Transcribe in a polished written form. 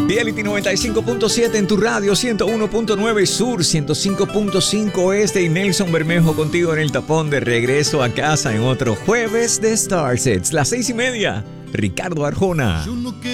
Reality 95.7 en tu radio, 101.9 sur, 105.5 este y Nelson Bermejo contigo en el tapón de regreso a casa en otro jueves de Starsets, las 6:30. Ricardo Arjona.